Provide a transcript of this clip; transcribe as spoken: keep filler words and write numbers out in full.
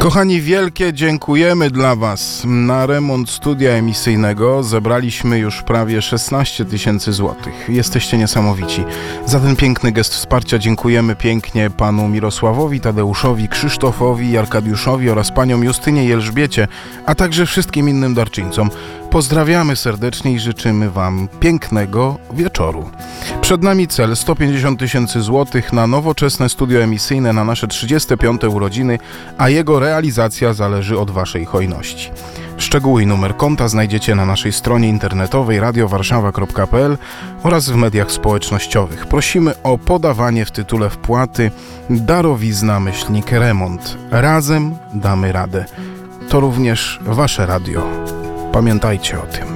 Kochani, wielkie dziękujemy dla Was. Na remont studia emisyjnego zebraliśmy już prawie szesnaście tysięcy złotych. Jesteście niesamowici. Za ten piękny gest wsparcia dziękujemy pięknie panu Mirosławowi, Tadeuszowi, Krzysztofowi, Arkadiuszowi oraz paniom Justynie i Elżbiecie, a także wszystkim innym darczyńcom. Pozdrawiamy serdecznie i życzymy Wam pięknego wieczoru. Przed nami cel sto pięćdziesiąt tysięcy złotych na nowoczesne studio emisyjne na nasze trzydzieste piąte urodziny, a jego realizacja zależy od Waszej hojności. Szczegóły i numer konta znajdziecie na naszej stronie internetowej radio warszawa kropka p l oraz w mediach społecznościowych. Prosimy o podawanie w tytule wpłaty darowizna myślnik remont. Razem damy radę. To również Wasze radio. Pamiętajcie o tym.